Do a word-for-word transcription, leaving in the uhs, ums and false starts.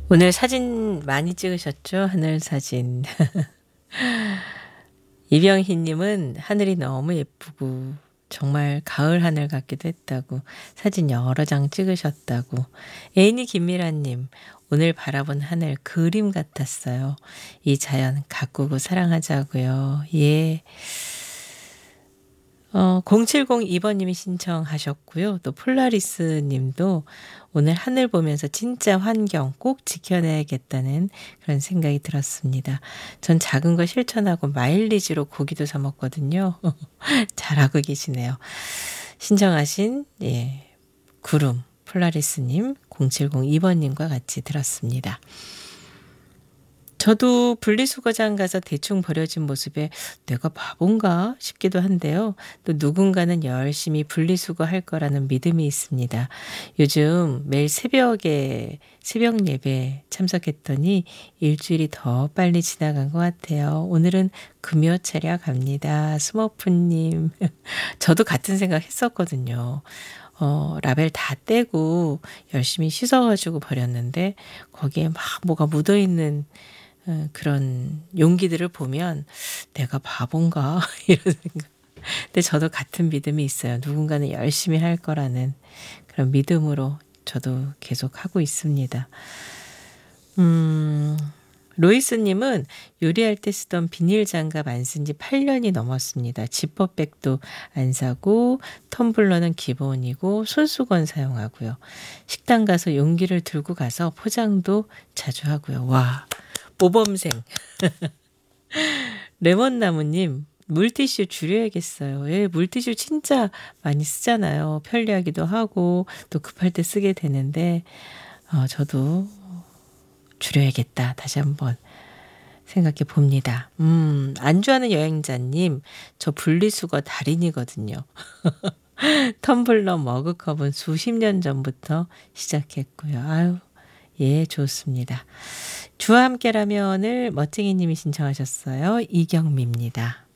오늘 사진 많이 찍으셨죠? 하늘 사진. 이병희 님은 하늘이 너무 예쁘고 정말 가을 하늘 같기도 했다고 사진 여러 장 찍으셨다고. 애인이 김미라 님, 오늘 바라본 하늘 그림 같았어요. 이 자연 가꾸고 사랑하자고요. 예. 어, 공칠공이 번님이 신청하셨고요. 또 폴라리스 님도 오늘 하늘 보면서 진짜 환경 꼭 지켜내야겠다는 그런 생각이 들었습니다. 전 작은 거 실천하고 마일리지로 고기도 사 먹거든요. 잘하고 계시네요. 신청하신 예, 구름 폴라리스 님, 공칠공이 번님과 같이 들었습니다. 저도 분리수거장 가서 대충 버려진 모습에 내가 바본가 싶기도 한데요. 또 누군가는 열심히 분리수거할 거라는 믿음이 있습니다. 요즘 매일 새벽에 새벽 예배 참석했더니 일주일이 더 빨리 지나간 것 같아요. 오늘은 금요 차려 갑니다. 스머프님. 저도 같은 생각 했었거든요. 어, 라벨 다 떼고 열심히 씻어가지고 버렸는데 거기에 막 뭐가 묻어있는 그런 용기들을 보면 내가 바본가 이런 생각. 근데 저도 같은 믿음이 있어요. 누군가는 열심히 할 거라는 그런 믿음으로 저도 계속 하고 있습니다. 음, 로이스님은 요리할 때 쓰던 비닐 장갑 안 쓴 지 팔 년이 넘었습니다. 지퍼백도 안 사고 텀블러는 기본이고 손수건 사용하고요. 식당 가서 용기를 들고 가서 포장도 자주 하고요. 와. 모범생. 레몬나무님, 물티슈 줄여야겠어요. 예, 물티슈 진짜 많이 쓰잖아요. 편리하기도 하고 또 급할 때 쓰게 되는데 어, 저도 줄여야겠다. 다시 한번 생각해 봅니다. 음, 안주하는 여행자님, 저 분리수거 달인이거든요. 텀블러, 머그컵은 수십 년 전부터 시작했고요. 아유, 예, 좋습니다. 주와 함께라면을 멋쟁이님이 신청하셨어요. 이경미입니다.